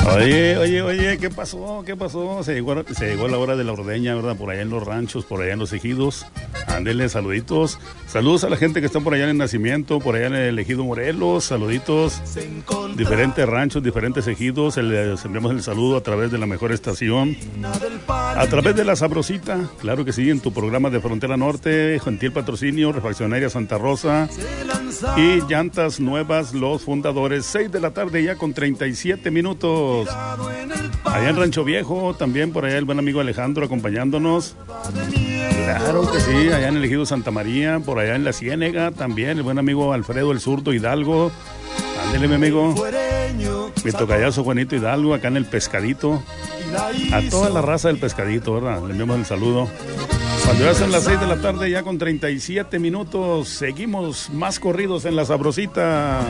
Oye, ¿qué pasó? ¿Qué pasó? Se llegó la hora de la ordeña, ¿verdad? Por allá en los ranchos, por allá en los ejidos. Ándele, saluditos. Saludos a la gente que está por allá en el Nacimiento, por allá en el ejido Morelos. Saluditos. Diferentes ranchos, diferentes ejidos. Les enviamos el saludo a través de la mejor estación. A través de La Sabrosita, claro que sí, en tu programa de Frontera Norte, gentil patrocinio, Refaccionaria Santa Rosa y Llantas Nuevas, los fundadores. 6 de la tarde ya con 37 minutos. Allá en Rancho Viejo, también por allá el buen amigo Alejandro acompañándonos. Claro que sí, allá en el ejido Santa María, por allá en La Ciénega, también el buen amigo Alfredo El Zurdo Hidalgo. Ándele, mi amigo. Mi tocayazo Juanito Hidalgo, acá en el Pescadito. A toda la raza del Pescadito, ¿verdad? Le enviamos el saludo. Cuando ya son las 6 de la tarde, ya con 37 minutos, seguimos más corridos en La Sabrosita.